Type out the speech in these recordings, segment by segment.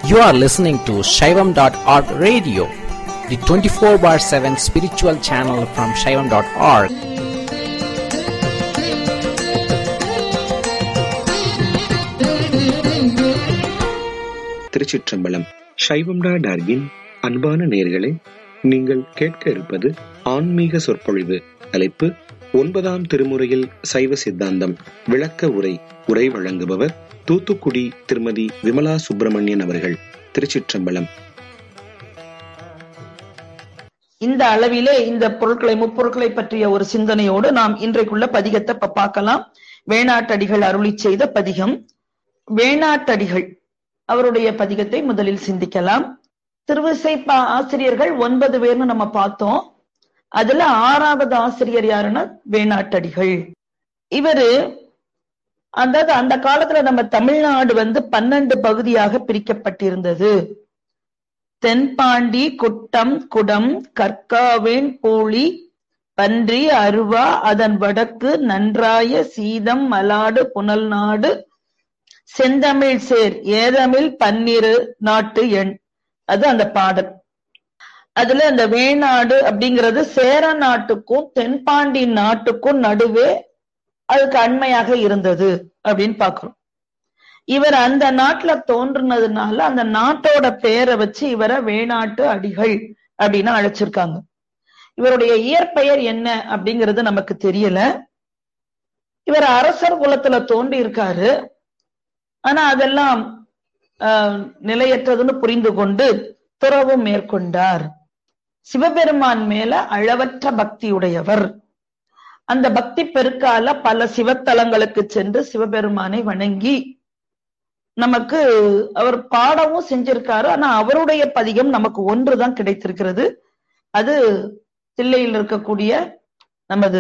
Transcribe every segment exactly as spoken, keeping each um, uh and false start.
You are listening to Shaivam dot org radio, the twenty-four bar seven spiritual channel from Shaivam dot org. திருச்சிற்றம்பலம். சைவம் dot ஆர்கின் அன்பான நேயர்களே, நீங்கள் கேட்க இருப்பது ஆன்மீக சொற்பொழிவு. தலைப்பு ஒன்பதாம் திருமுறையில் சைவ சித்தாந்தம் விளக்க உரை. உரை வழங்குபவர் தூத்துக்குடி திருமதி விமலா சுப்பிரமணியன் அவர்கள். திருச்சிற்றம்பலம். இந்த அளவிலே இந்த பொருட்களை முப்பொருட்களை பற்றிய ஒரு சிந்தனையோடு நாம் இன்றைக்குள்ள பதிகத்தை பார்க்கலாம். வேணாட்டடிகள் அருளி செய்த பதிகம். வேணாட்டடிகள் அவருடைய பதிகத்தை முதலில் சிந்திக்கலாம். திருவிசைப்பா ஆசிரியர்கள் ஒன்பது பேர்னு நம்ம பார்த்தோம். அதுல ஆறாவது ஆசிரியர் யாருன்னா வேணாட்டடிகள். இவரு அதாவது அந்த காலத்துல நம்ம தமிழ்நாடு வந்து பன்னெண்டு பகுதியாக பிரிக்கப்பட்டிருந்தது. தென்பாண்டி, குட்டம், குடம், கற்காவேன், பூளி, பன்றி, அருவா, அதன் வடக்கு நன்றாய, சீதம், மலாடு, புனல் நாடு, செந்தமிழ் சேர், ஏதமிழ் பன்னிரு நாட்டு எண். அது அந்த பாடல். அதுல அந்த வேணாடு அப்படிங்கிறது சேர நாட்டுக்கும் தென்பாண்டி நாட்டுக்கும் நடுவே அதுக்கு அண்மையாக இருந்தது அப்படின்னு பாக்குறோம். இவர் அந்த நாட்டுல தோன்றுனதுனால அந்த நாட்டோட பெயரை வச்சு இவரை வேணாட்டு அடிகள் அப்படின்னு அழைச்சிருக்காங்க. இவருடைய இயற்பெயர் என்ன அப்படிங்கிறது நமக்கு தெரியல. இவர் அரசர் குலத்துல தோன்றி இருக்காரு. ஆனா அதெல்லாம் ஆஹ் நிலையற்றதுன்னு புரிந்து கொண்டு துறவு மேற்கொண்டார். சிவபெருமான் மேல அளவற்ற பக்தி உடையவர். அந்த பக்தி பெருக்கால பல சிவத்தலங்களுக்கு சென்று சிவபெருமானை வணங்கி நமக்கு அவர் பாடவும் செஞ்சிருக்காரு. ஆனா அவருடைய பதிகம் நமக்கு ஒன்றுதான் கிடைத்திருக்கிறது. அது தில்லையில் இருக்கக்கூடிய நமது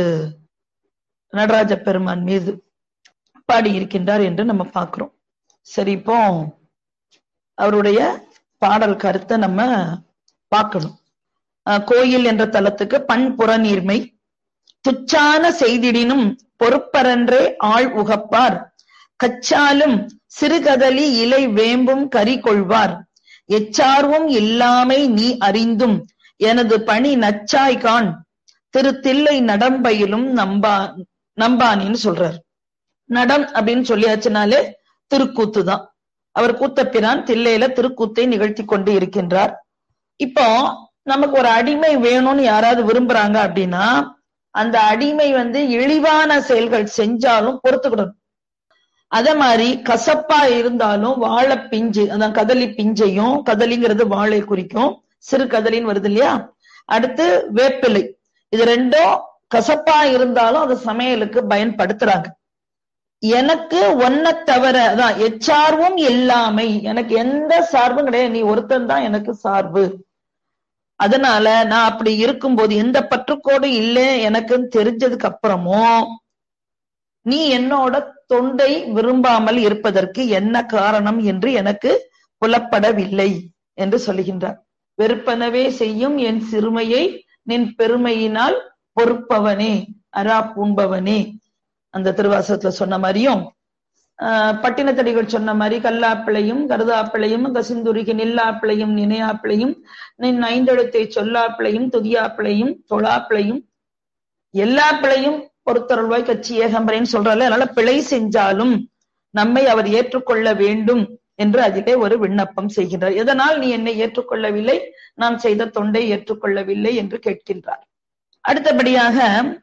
நடராஜ பெருமான் மீது பாடி இருக்கின்றார் என்று நம்ம பார்க்கிறோம். சரி, இப்போ அவருடைய பாடல் கருத்தை நம்ம பார்க்கணும். கோயில் என்ற தலத்துக்கு பண்புற நீர்மை துச்சான செய்திடினும் பொறுப்பரன்றே ஆள் உகப்பார், கச்சாலும் சிறுகதலி இலை வேம்பும் கரி கொள்வார், எச்சார்வும் இல்லாமை நீ அறிந்தும் எனது பணி நச்சாய்கான், திரு தில்லை நடம்பயிலும் நம்பா நம்பானின்னு சொல்றார். நடம் அப்படின்னு சொல்லியாச்சுனாலே திருக்கூத்து தான். அவர் கூத்தப்பிரான் தில்லையில திருக்கூத்தை நிகழ்த்தி கொண்டு இருக்கின்றார். இப்போ நமக்கு ஒரு அடிமை வேணும்னு யாராவது விரும்புறாங்க அப்படின்னா அந்த அடிமை வந்து இழிவான செயல்கள் செஞ்சாலும் பொறுத்துக்கிடணும். அதே மாதிரி கசப்பா இருந்தாலும் வாழை பிஞ்சு, அதான் கதலி பிஞ்சையும், கதலிங்கிறது வாழை குறிக்கும், சிறு கதலின்னு வருது இல்லையா, அடுத்து வேப்பிலை, இது ரெண்டும் கசப்பா இருந்தாலும் அது சமையலுக்கு பயன்படுத்துறாங்க. எனக்கு ஒன்ன தவிர அதான் எச்சார்வும் இல்லாமை, எனக்கு எந்த சார்பும் கிடையாது, நீ ஒருத்தன் தான் எனக்கு சார்பு. அதனால நான் அப்படி இருக்கும்போது எந்த பற்றுக்கோடு இல்லை எனக்குன்னு தெரிஞ்சதுக்கு அப்புறமும் நீ என்னோட தொண்டை விரும்பாமல் இருப்பதற்கு என்ன காரணம் என்று எனக்கு புலப்படவில்லை என்று சொல்லுகின்றார். வெறுப்பனவே செய்யும் என் சிறுமையை நின் பெருமையினால் பொறுப்பவனே அரா பூண்பவனே. அந்த திருவாசகத்துல சொன்ன மாதிரியும் ஆஹ் பட்டினத்தடிகள் சொன்ன மாதிரி கல்லாப்பிளையும் கருதாப்பிளையும் கசிந்துருகி நில்லாப்பிளையும் நினையாப்பிளையும் நின் ஐந்தெழுத்தை சொல்லாப்பிளையும் துதியாப்பிளையும் தொழாப்பிளையும் எல்லா பிழையும் பொறுத்தருள்வாய் கட்சி ஏகம்பரேன்னு சொல்றாரு. அதனால பிழை செஞ்சாலும் நம்மை அவர் ஏற்றுக்கொள்ள வேண்டும் என்று அதிலே ஒரு விண்ணப்பம் செய்கின்றார். எதனால் நீ என்னை ஏற்றுக்கொள்ளவில்லை, நான் செய்த தொண்டை ஏற்றுக்கொள்ளவில்லை என்று கேட்கின்றார். அடுத்தபடியாக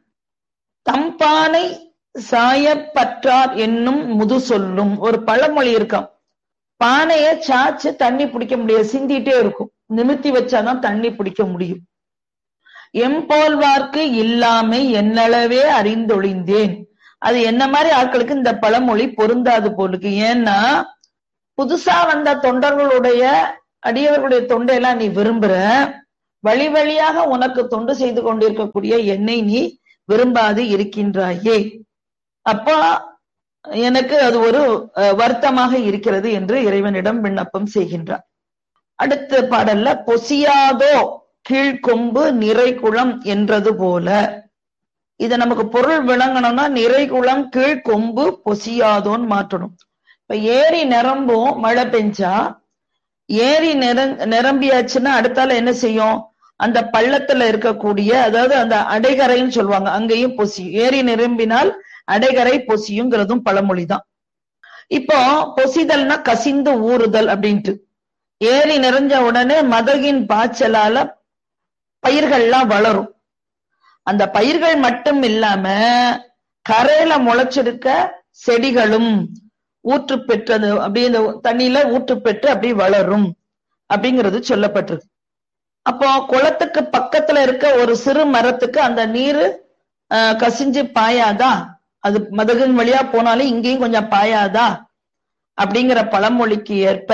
தம்பானை சாயப்பற்றார் என்னும் முது சொல்லும் ஒரு பழமொழி இருக்காம். பானைய சாச்சு தண்ணி பிடிக்க முடியாது, சிந்திட்டே இருக்கும், நிமித்தி வச்சாதான் தண்ணி பிடிக்க முடியும். எம்போல்வார்க்கு இல்லாமை என்னளவே அறிந்தொழிந்தேன். அது என்ன மாதிரி ஆட்களுக்கு இந்த பழமொழி பொருந்தாது போலுக்கு. ஏன்னா புதுசா வந்த தொண்டர்களுடைய அடியவர்களுடைய தொண்டையெல்லாம் நீ விரும்புற, வழி வழியாக உனக்கு தொண்டு செய்து கொண்டிருக்கக்கூடிய என்னை நீ விரும்பாது இருக்கின்றாயே, அப்போ எனக்கு அது ஒரு வருத்தமாக இருக்கிறது என்று இறைவனிடம் விண்ணப்பம் செய்கின்றார். அடுத்த பாடல்ல பொசியாதோ கீழ்கொம்பு நிறைகுளம் என்றது போல, இத நமக்கு பொருள் விளங்கணும்னா நிறைகுளம் கீழ்கொம்பு பொசியாதோன்னு மாற்றணும். இப்ப ஏரி நிரம்பும் மழை பெஞ்சா ஏரி நிரங் நிரம்பியாச்சுன்னா அடுத்தால என்ன செய்யும்? அந்த பள்ளத்துல இருக்கக்கூடிய, அதாவது அந்த அடைகரைன்னு சொல்லுவாங்க, அங்கேயும் பொசியும். ஏரி நிரம்பினால் அடைகரை பொசியுங்கிறதும் பழமொழிதான். இப்போ பொசிதல்னா கசிந்து ஊறுதல் அப்படின்ட்டு. ஏரி நிறைஞ்ச உடனே மதகின் பாய்ச்சலால பயிர்கள்லாம் வளரும். அந்த பயிர்கள் மட்டும் இல்லாம கரையில முளைச்சிருக்க செடிகளும் ஊற்று பெற்றது, அப்படியே இந்த தண்ணியில ஊற்று பெற்று அப்படி வளரும் அப்படிங்கிறது சொல்லப்பட்டிருக்கு. அப்போ குளத்துக்கு பக்கத்துல இருக்க ஒரு சிறு மரத்துக்கு அந்த நீரு அஹ் கசிஞ்சு பாயாதா? அது மதகின் வழியா போனாலும் இங்கேயும் கொஞ்சம் பாயாதா? அப்படிங்கிற பழமொழிக்கு ஏற்ப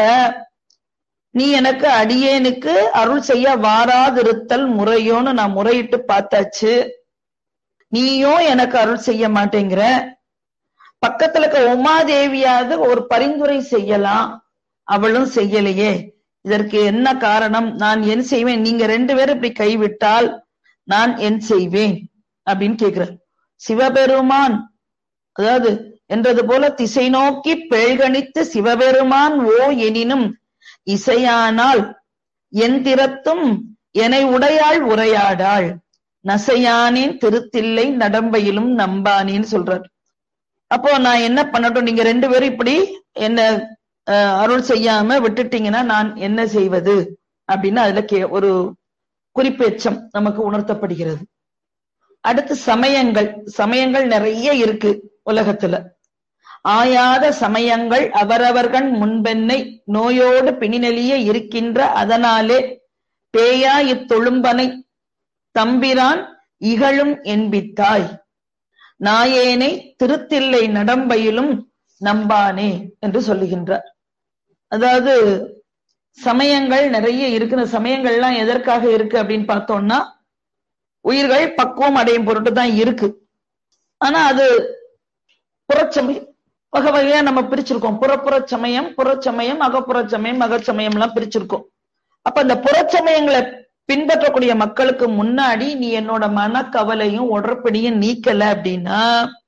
நீ எனக்கு அடியேனுக்கு அருள் செய்ய வாராதிருத்தல் முறையோன்னு நான் முறையிட்டு பார்த்தாச்சு. நீயோ எனக்கு அருள் செய்ய மாட்டேங்கிற. பக்கத்துல இருக்க உமாதேவியாவது ஒரு பரிந்துரை செய்யலாம், அவளும் செய்யலையே. இதற்கு என்ன காரணம்? நான் என் செய்வேன்? நீங்க ரெண்டு பேரும் இப்படி கைவிட்டால் நான் என் செய்வேன் அப்படின்னு கேக்குற. சிவபெருமான் அதாவது என்றது போல திசை நோக்கி பேழ்கணித்து சிவபெருமான் ஓ எனினும் இசையானால் என் திறத்தும் என்னை உடையாள் உரையாடாள் நசையானேன் திருத்தில்லை நடம்பையிலும் நம்பானேன்னு சொல்றார். அப்போ நான் என்ன பண்ணட்டும்? நீங்க ரெண்டு பேரும் இப்படி என்ன அருள் செய்யாம விட்டுட்டீங்கன்னா நான் என்ன செய்வது அப்படின்னு அதுல கே ஒரு குறிப்பேச்சம் நமக்கு உணர்த்தப்படுகிறது. அடுத்து சமயங்கள். சமயங்கள் நிறைய இருக்கு உலகத்துல. ஆயாத சமயங்கள் அவரவர்கள் முன்பென்னை நோயோடு பிணிநெளிய இருக்கின்ற அதனாலே பேயா இத்தொழும்பனை தம்பிரான் இகழும் என்பித்தாய் நாயேனை திருத்தில்லை நடம்பையிலும் நம்பானே என்று சொல்லுகின்றார். அதாவது சமயங்கள் நிறைய இருக்கு. சமயங்கள்லாம் எதற்காக இருக்கு அப்படின்னு பார்த்தோம்னா உயிர்கள் பக்குவம் அடையும் பொருட்டு தான் இருக்கு. ஆனா அது புறச்சமயம் வகை வகையா நம்ம பிரிச்சிருக்கோம். புறப்புற சமயம், புறச்சமயம், அகப்புற சமயம், அகச்சமயம் எல்லாம் பிரிச்சிருக்கோம். அப்ப இந்த புறச்சமயங்களை பின்பற்றக்கூடிய மக்களுக்கு முன்னாடி நீ என்னோட மனக்கவலையும் உடற்படியும் நீக்கல அப்படின்னா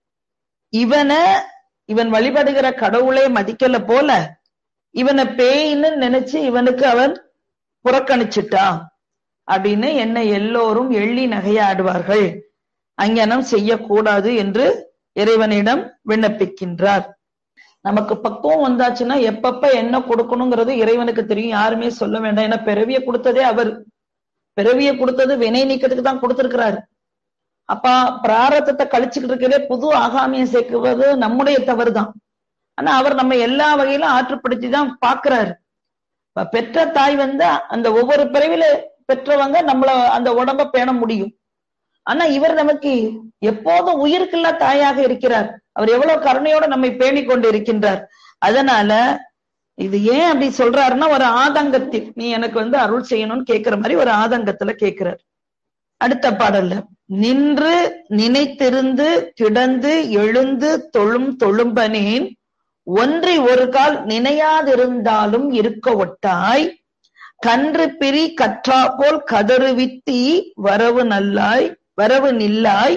இவனை இவன் வழிபடுகிற கடவுளே மதிக்கல போல இவனை பேயின்னு நினைச்சு இவனுக்கு அவன் புறக்கணிச்சுட்டான் அப்படின்னு என்ன எல்லோரும் எள்ளி நகையாடுவார்கள். அங்ஙனம் செய்யக்கூடாது என்று இறைவனிடம் விண்ணப்பிக்கின்றார். நமக்கு பக்குவம் வந்தாச்சுன்னா எப்பப்ப என்ன கொடுக்கணுங்கிறது இறைவனுக்கு தெரியும், யாருமே சொல்ல வேண்டாம். ஏன்னா பிறவிய கொடுத்ததே அவர். பிறவிய கொடுத்தது வினை நீக்கத்துக்கு தான் கொடுத்திருக்கிறாரு. அப்ப பிராரத்தத்தை கழிச்சுக்கிட்டு இருக்கவே புது ஆகாமியம் சேர்க்குவது நம்முடைய தவறு தான். ஆனா அவர் நம்ம எல்லா வகையிலும் ஆற்றுப்படுத்தி தான் பாக்குறாரு. பெற்ற தாய் வந்து அந்த ஒவ்வொரு பிறவில பெற்றவங்க நம்மள அந்த உடம்ப பேண முடியும். ஆனா இவர் நமக்கு எப்போதும் உயிருக்குள்ள தாயாக இருக்கிறார். அவர் எவ்வளவு கருணையோட நம்மை பேணி கொண்டு இருக்கின்றார். அதனால இது ஏன் அப்படி சொல்றாருன்னா ஒரு ஆதங்கத்தில் நீ எனக்கு வந்து அருள் செய்யணும்னு கேட்கிற மாதிரி ஒரு ஆதங்கத்துல கேட்கிறார். அடுத்த பாடல்ல நின்று நினைத்திருந்து கிடந்து எழுந்து தொழும் தொழும்பனேன் ஒன்றி ஒரு கால் நினையாதிருந்தாலும் இருக்க ஒட்டாய் கன்று பிரி கற்றா போல் கதறுவித்தி வரவு நல்லாய் வரவு நில்லாய்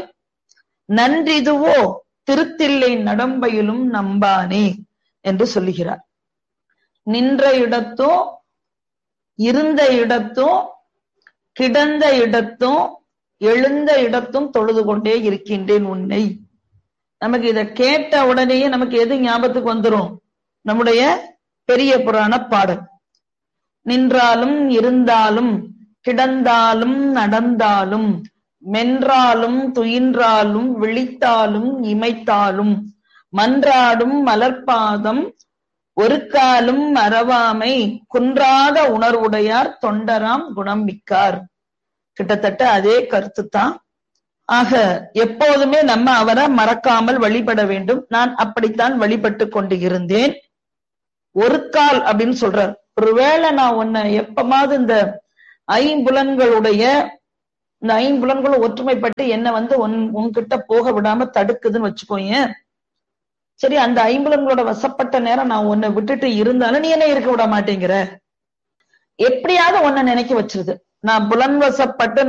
நன்றிதுவோ திருத்தில்லை நடம்பையிலும் நம்பானே என்று சொல்லுகிறார். நின்ற இடத்தும் இருந்த இடத்தும் கிடந்த இடத்தும் எழுந்த இடத்தும் தொழுது கொண்டே இருக்கின்றேன் உன்னை. நமக்கு இதை கேட்ட உடனேயே நமக்கு எது ஞாபகத்துக்கு வந்துரும்? நம்முடைய பெரிய புராண பாடல். நின்றாலும் இருந்தாலும் கிடந்தாலும் நடந்தாலும் மென்றாலும் துயின்றாலும் விழித்தாலும் இமைத்தாலும் மன்றாடும் மலர்பாதம் ஒரு காலும் மறவாமை குன்றாத உணர்வுடையார் தொண்டராம் குணம் மிக்கார். கிட்டத்தட்ட அதே கருத்து தான். ஆக எப்போதுமே நம்ம அவரை மறக்காமல் வழிபட வேண்டும். நான் அப்படித்தான் வழிபட்டு கொண்டு இருந்தேன். ஒரு கால் அப்படின்னு சொல்றார். ஒருவேளை நான் உன்னை எப்பமாவது இந்த ஐம்புலன்களுடைய இந்த ஐம்புலன்களும் ஒற்றுமைப்பட்டு என்ன வந்து உன் உன்கிட்ட போக விடாம தடுக்குதுன்னு வச்சுக்கோங்க. சரி, அந்த ஐம்புலன்களோட வசப்பட்ட நேரம் நான் உன்னை விட்டுட்டு இருந்தாலும் நீ என்ன இருக்க விட மாட்டேங்கிற. எப்படியாவது உன்னை நினைக்க வச்சிருது. நான் புலன் வசப்பட்டு